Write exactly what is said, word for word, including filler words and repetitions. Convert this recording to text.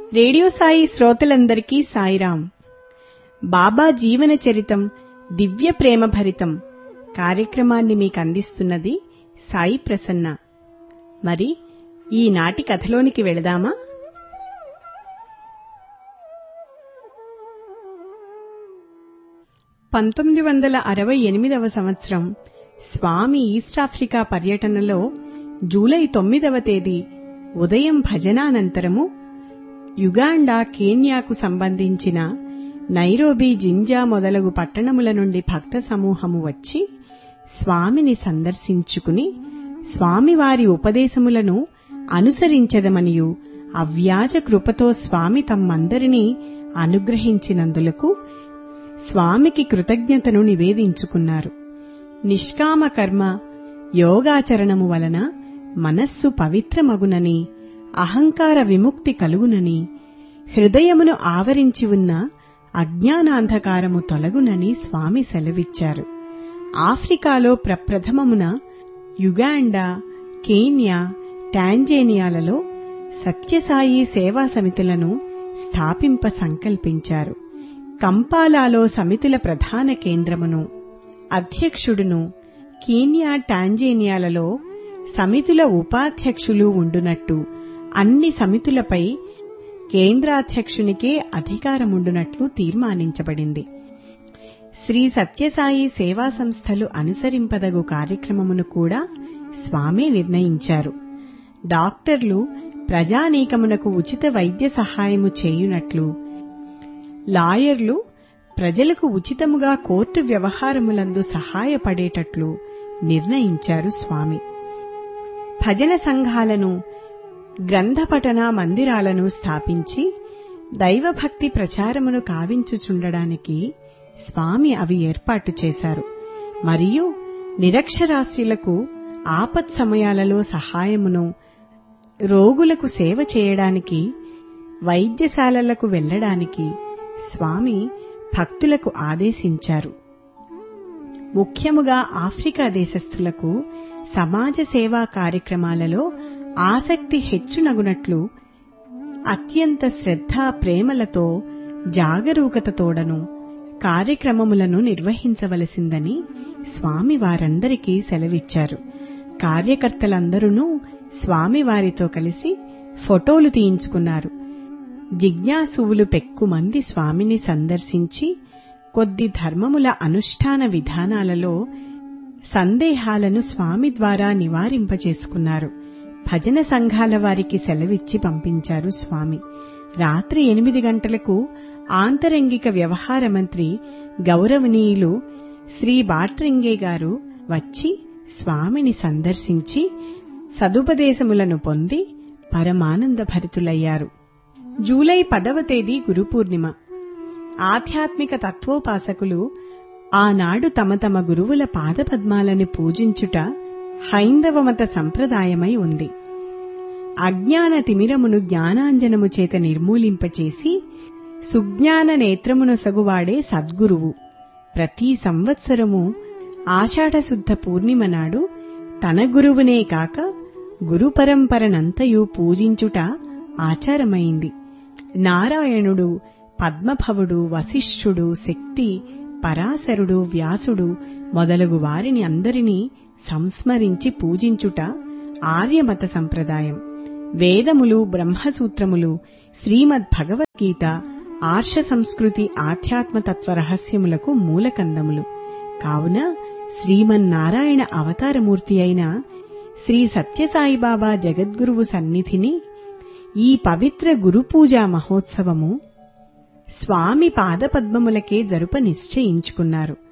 Radio Sai శ్రోతలందరికీ సాయిరాం. బాబా జీవన చరితం దివ్య ప్రేమ భరితం కార్యక్రమాన్ని మీకు అందిస్తున్నది సాయి ప్రసన్న. మరి ఈనాటి కథలోనికి వెళదామా? పంతొమ్మిది వందల అరవై ఎనిమిదవ సంవత్సరం స్వామి ఈస్టాఫ్రికా పర్యటనలో జూలై తొమ్మిదవ తేదీ ఉదయం భజనానంతరము యుగాండా, కేన్యాకు సంబంధించిన నైరోబీ, జింజా మొదలగు పట్టణముల నుండి భక్త సమూహము వచ్చి స్వామిని సందర్శించుకుని స్వామివారి ఉపదేశములను అనుసరించదమనియు అవ్యాజ కృపతో స్వామి తమ్మందరినీ అనుగ్రహించినందులకు స్వామికి కృతజ్ఞతను నివేదించుకున్నారు. నిష్కామ కర్మ యోగాచరణము వలన మనస్సు పవిత్రమగునని, అహంకార విముక్తి కలుగునని, హృదయమును ఆవరించి ఉన్న అజ్ఞానాంధకారము తొలగునని స్వామి సెలవిచ్చారు. ఆఫ్రికాలో ప్రప్రథమమున యుగాండా, కేన్యా, టాంజేనియాలలో సత్యసాయి సేవా సమితులను స్థాపింప సంకల్పించారు. కంపాలాలో సమితుల ప్రధాన కేంద్రమును, అధ్యక్షుడును, కీన్యా, టాంజేనియాలలో సమితుల ఉపాధ్యక్షులు ఉండునట్టు, అన్ని సమితులపై కేంద్రాధ్యక్షునికే అధికారముండునట్లు తీర్మానించబడింది. శ్రీ సత్యసాయి సేవా సంస్థలు అనుసరింపదగు కార్యక్రమమును కూడా స్వామి నిర్ణయించారు. డాక్టర్లు ప్రజానీకమునకు ఉచిత వైద్య సహాయము చేయునట్లు, లాయర్లు ప్రజలకు ఉచితముగా కోర్టు వ్యవహారములందు సహాయపడేటట్లు నిర్ణయించారు స్వామి. భజన సంఘాలను, గ్రంథపఠన మందిరాలను స్థాపించి దైవభక్తి ప్రచారమును కావించుచుండడానికి స్వామి అవి ఏర్పాటు చేశారు. మరియు నిరక్షరాస్యులకు ఆపత్ సమయాలలో సహాయమును, రోగులకు సేవ చేయడానికి, వైద్యశాలలకు వెళ్లడానికి స్వామి భక్తులకు ఆదేశించారు. ముఖ్యముగా ఆఫ్రికా దేశస్థులకు సమాజ సేవా కార్యక్రమాలలో ఆసక్తి హెచ్చునగునట్లు అత్యంత శ్రద్ధ ప్రేమలతో జాగరూకతతోడను కార్యక్రమములను నిర్వహించవలసిందని స్వామి వారందరికీ సెలవిచ్చారు. కార్యకర్తలందరూ స్వామివారితో కలిసి ఫోటోలు తీయించుకున్నారు. జిజ్ఞాసువులు పెక్కుమంది స్వామిని సందర్శించి కొద్ది ధర్మముల అనుష్ఠాన విధానాలలో సందేహాలను స్వామి ద్వారా నివారింపచేసుకున్నారు. భజన సంఘాల వారికి సెలవిచ్చి పంపించారు స్వామి. రాత్రి ఎనిమిది గంటలకు ఆంతరంగిక వ్యవహార మంత్రి గౌరవనీయులు శ్రీ బాట్రింగే గారు వచ్చి స్వామిని సందర్శించి సదుపదేశములను పొంది పరమానంద భరితులయ్యారు. జూలై పదవ తేదీ గురుపూర్ణిమ. ఆధ్యాత్మిక తత్వోపాసకులు ఆనాడు తమ తమ గురువుల పాదపద్మాలని పూజించుట హైందవ మత సంప్రదాయమై ఉంది. అజ్ఞాన తిమిరమును జ్ఞానాంజనము చేత నిర్మూలింపచేసి సుజ్ఞాన నేత్రమును సగువాడే సద్గురువు ప్రతి సంవత్సరము ఆషాఢశుద్ధ పూర్ణిమ నాడు తన గురువునే కాక గురు పరంపరనంతయు పూజించుట ఆచారమైంది. నారాయణుడు, పద్మభవుడు, వశిష్ఠుడు, శక్తి, పరాశరుడు, వ్యాసుడు మొదలగు వారిని అందరినీ సంస్మరించి పూజించుట ఆర్యమత సంప్రదాయం. వేదములు, బ్రహ్మసూత్రములు, శ్రీమద్ భగవద్గీత, ఆర్ష సంస్కృతి, ఆధ్యాత్మతత్వ రహస్యములకు మూలకందములు. కావున శ్రీమన్నారాయణ అవతారమూర్తి అయిన శ్రీ సత్యసాయిబాబా జగద్గురువు సన్నిధిని ఈ పవిత్ర గురుపూజా మహోత్సవము స్వామి పాదపద్మములకే జరుప నిశ్చయించుకున్నారు.